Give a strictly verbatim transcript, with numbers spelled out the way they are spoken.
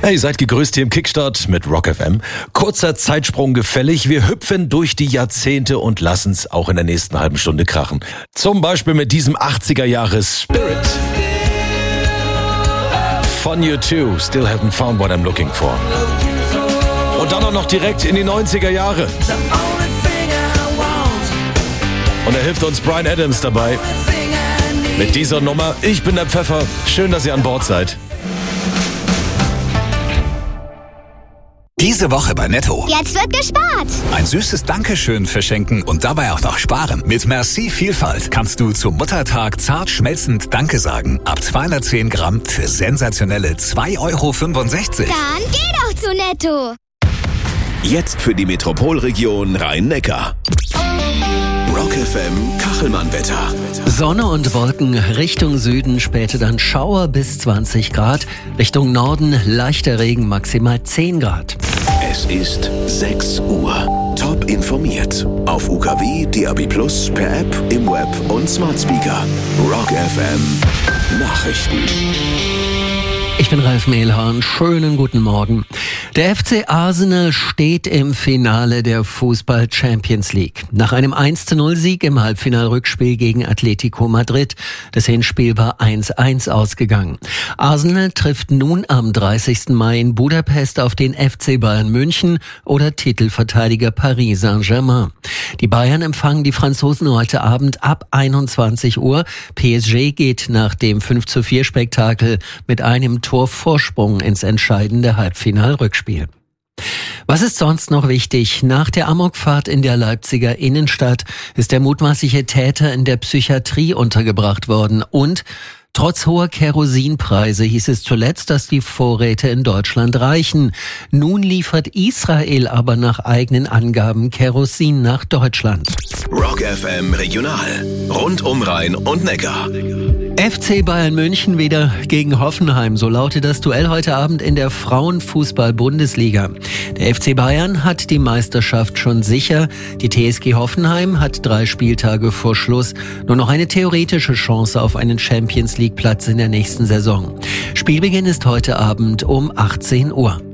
Hey, seid gegrüßt hier im Kickstart mit Rock F M. Kurzer Zeitsprung gefällig. Wir hüpfen durch die Jahrzehnte und lassen's auch in der nächsten halben Stunde krachen. Zum Beispiel mit diesem achtziger Jahres Spirit von U zwei, Still Haven't Found What I'm Looking For. Und dann auch noch direkt in die neunziger Jahre. Und da hilft uns Bryan Adams dabei mit dieser Nummer. Ich bin der Pfeffer. Schön, dass ihr an Bord seid. Diese Woche bei Netto. Jetzt wird gespart. Ein süßes Dankeschön verschenken und dabei auch noch sparen. Mit Merci Vielfalt kannst du zum Muttertag zart schmelzend Danke sagen. Ab zweihundertzehn Gramm für sensationelle zwei Euro fünfundsechzig. Dann geh doch zu Netto. Jetzt für die Metropolregion Rhein-Neckar. Rock F M Kachelmann-Wetter. Sonne und Wolken Richtung Süden, später dann Schauer bis zwanzig Grad. Richtung Norden leichter Regen, maximal zehn Grad. Es ist sechs Uhr. Top informiert. Auf U K W, D A B Plus, per App, im Web und Smart Speaker. Rock F M Nachrichten. Ich bin Ralf Mehlhorn. Schönen guten Morgen. Der F C Arsenal steht im Finale der Fußball Champions League. Nach einem eins zu null Sieg im Halbfinalrückspiel gegen Atletico Madrid. Das Hinspiel war eins eins ausgegangen. Arsenal trifft nun am dreißigsten Mai in Budapest auf den F C Bayern München oder Titelverteidiger Paris Saint-Germain. Die Bayern empfangen die Franzosen heute Abend ab einundzwanzig Uhr. P S G geht nach dem fünf zu vier Spektakel mit einem Tor Vorsprung ins entscheidende Halbfinalrückspiel. Was ist sonst noch wichtig? Nach der Amokfahrt in der Leipziger Innenstadt ist der mutmaßliche Täter in der Psychiatrie untergebracht worden und trotz hoher Kerosinpreise hieß es zuletzt, dass die Vorräte in Deutschland reichen. Nun liefert Israel aber nach eigenen Angaben Kerosin nach Deutschland. Rock F M Regional. Rund um Rhein und Neckar. F C Bayern München wieder gegen Hoffenheim. So lautet das Duell heute Abend in der Frauenfußball-Bundesliga. Der F C Bayern hat die Meisterschaft schon sicher. Die T S G Hoffenheim hat drei Spieltage vor Schluss nur noch eine theoretische Chance auf einen Champions League Platz in der nächsten Saison. Spielbeginn ist heute Abend um achtzehn Uhr.